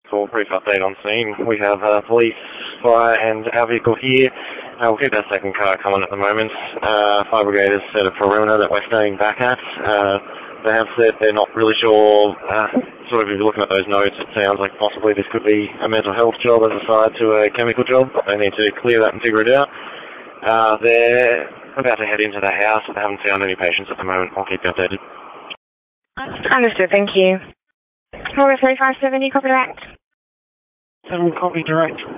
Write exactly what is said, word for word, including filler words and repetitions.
For a brief update on scene, we have uh, police, fire and our vehicle here. Uh, we'll keep that second car coming at the moment. Uh, fire brigade has set a perimeter that we're staying back at. Uh, they have said they're not really sure, uh, sort of if you're looking at those notes, it sounds like possibly this could be a mental health job as a side to a chemical job, but they need to clear that and figure it out. Uh, they're about to head into the house. They haven't found any patients at the moment. I'll keep you updated. Understood, thank you. Number three five seven, you copy direct? seven, copy direct.